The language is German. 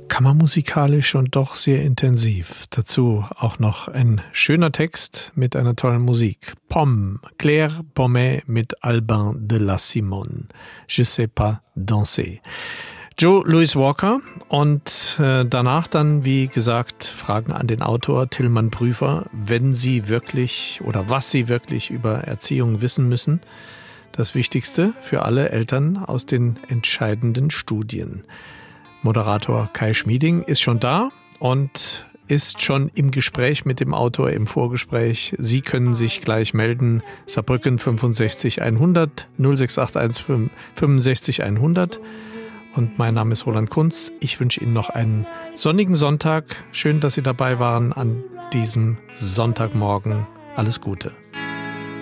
Kammermusikalisch und doch sehr intensiv. Dazu auch noch ein schöner Text mit einer tollen Musik. Pomme, Claire Pommet mit Albin de la Simone. Je sais pas danser. Joe Louis Walker und danach dann, wie gesagt, Fragen an den Autor Tilman Prüfer, wenn Sie wirklich oder was Sie wirklich über Erziehung wissen müssen. Das Wichtigste für alle Eltern aus den entscheidenden Studien. Moderator Kai Schmieding ist schon da und ist schon im Gespräch mit dem Autor, im Vorgespräch. Sie können sich gleich melden. Saarbrücken 65 100 06815 65 100. Und mein Name ist Roland Kunz. Ich wünsche Ihnen noch einen sonnigen Sonntag. Schön, dass Sie dabei waren an diesem Sonntagmorgen. Alles Gute.